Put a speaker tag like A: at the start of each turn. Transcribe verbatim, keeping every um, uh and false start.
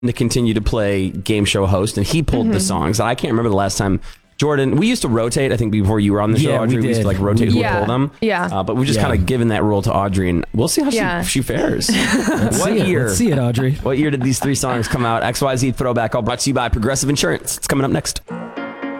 A: to continue to play game show host, and he pulled mm-hmm. the songs. I can't remember the last time. Jordan, we used to rotate, I think, before you were on the show,
B: yeah,
A: Audrey. We, we used to like rotate
B: we,
A: who
C: yeah.
A: would pull them.
C: Yeah.
A: Uh, but we just
B: yeah.
A: kind of given that role to Audrey, and we'll see how
C: yeah.
A: she, she fares.
B: Let's
A: what
B: see
A: year?
B: It. Let's see it, Audrey.
A: What year did these three songs come out? X Y Z Throwback, all brought to you by Progressive Insurance. It's coming up next.